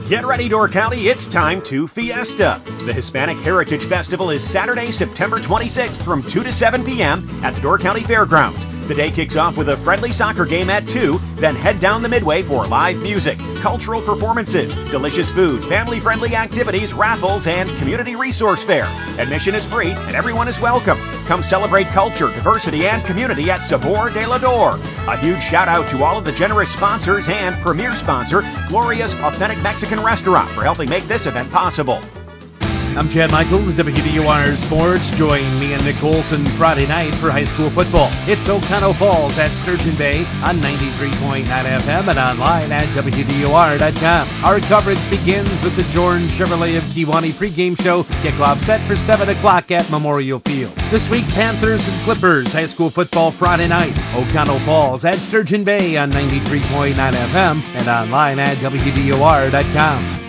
Get ready, Door County, it's time to Fiesta. The Hispanic Heritage Festival is Saturday, September 26th from 2 to 7 p.m. at the Door County Fairgrounds. The day kicks off with a friendly soccer game at 2, then head down the Midway for live music, cultural performances, delicious food, family-friendly activities, raffles, and community resource fair. Admission is free and everyone is welcome. Come celebrate culture, diversity, and community at Sabor de la Door. A huge shout out to all of the generous sponsors and premier sponsor, Gloria's Authentic Mexican Restaurant, for helping make this event possible. I'm Chad Michaels, WDOR Sports. Join me and Nick Olson Friday night for high school football. It's Oconto Falls at Sturgeon Bay on 93.9 FM and online at WDOR.com. Our coverage begins with the Jordan Chevrolet of Kewanee pregame show. Kickoff set for 7 o'clock at Memorial Field. This week, Panthers and Clippers high school football Friday night. Oconto Falls at Sturgeon Bay on 93.9 FM and online at WDOR.com.